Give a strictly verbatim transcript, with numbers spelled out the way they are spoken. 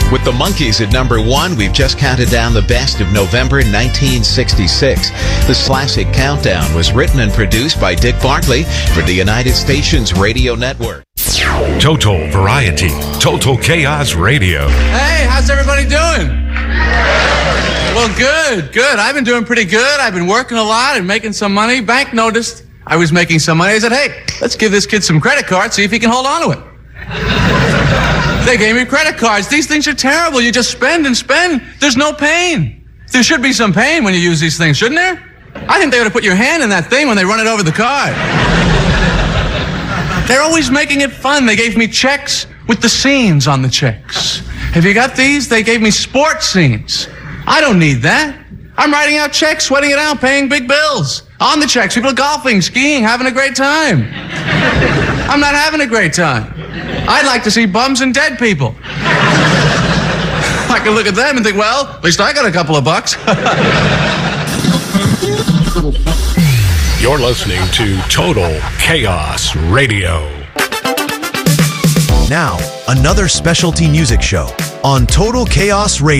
With the Monkees at number one, we've just counted down the best of November nineteen sixty-six. This classic countdown was written and produced by Dick Bartley for the United Stations Radio Network. Total Variety, Total Chaos Radio. Hey, how's everybody doing? Well, good, good. I've been doing pretty good. I've been working a lot and making some money. Bank noticed I was making some money. They said, hey, let's give this kid some credit cards, see if he can hold on to it. They gave me credit cards. These things are terrible. You just spend and spend. There's no pain. There should be some pain when you use these things, shouldn't there? I think they ought to put your hand in that thing when they run it over the card. They're always making it fun. They gave me checks with the scenes on the checks. Have you got these? They gave me sports scenes. I don't need that. I'm writing out checks, sweating it out, paying big bills. On the checks, people are golfing, skiing, having a great time. I'm not having a great time. I'd like to see bums and dead people. I can look at them and think, well, at least I got a couple of bucks. You're listening to Total Chaos Radio. Now, another specialty music show on Total Chaos Radio.